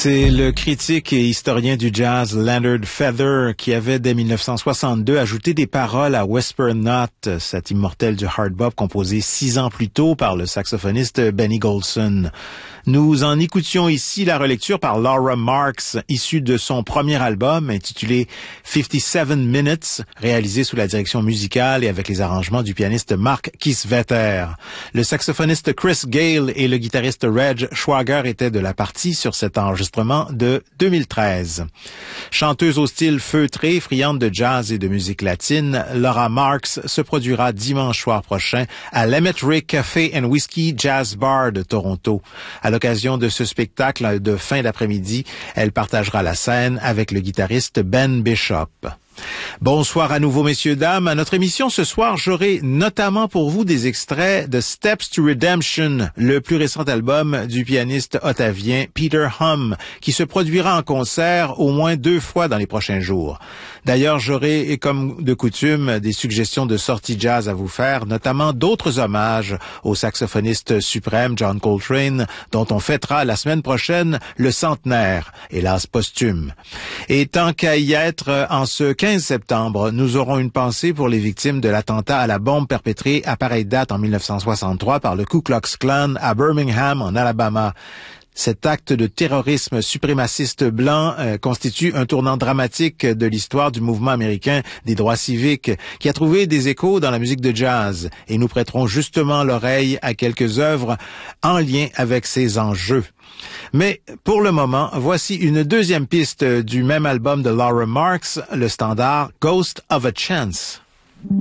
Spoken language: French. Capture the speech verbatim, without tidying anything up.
C'est le critique et historien du jazz Leonard Feather qui avait dès mille neuf cent soixante-deux ajouté des paroles à Whisper Not, cet immortel du hard bop composé six ans plus tôt par le saxophoniste Benny Golson. Nous en écoutions ici la relecture par Laura Marks, issue de son premier album intitulé cinquante-sept minutes, réalisé sous la direction musicale et avec les arrangements du pianiste Mark Kieswetter. Le saxophoniste Chris Gale et le guitariste Reg Schwager étaient de la partie sur cet enregistrement de deux mille treize. Chanteuse au style feutré, friande de jazz et de musique latine, Laura Marks se produira dimanche soir prochain à l'Emmet-Rick Café and Whiskey Jazz Bar de Toronto. À l'occasion de ce spectacle de fin d'après-midi, elle partagera la scène avec le guitariste Ben Bishop. Bonsoir à nouveau, messieurs, dames. À notre émission ce soir, j'aurai notamment pour vous des extraits de Steps to Redemption, le plus récent album du pianiste ottavien Peter Hum, qui se produira en concert au moins deux fois dans les prochains jours. D'ailleurs, j'aurai, et comme de coutume, des suggestions de sorties jazz à vous faire, notamment d'autres hommages au saxophoniste suprême John Coltrane, dont on fêtera la semaine prochaine le centenaire, hélas posthume. Et tant qu'à y être, en ce quinze septembre, nous aurons une pensée pour les victimes de l'attentat à la bombe perpétré à pareille date en mille neuf cent soixante-trois par le Ku Klux Klan à Birmingham, en Alabama. Cet acte de terrorisme suprémaciste blanc euh, constitue un tournant dramatique de l'histoire du mouvement américain des droits civiques qui a trouvé des échos dans la musique de jazz, et nous prêterons justement l'oreille à quelques œuvres en lien avec ces enjeux. Mais pour le moment, voici une deuxième piste du même album de Laura Marks, le standard Ghost of a Chance.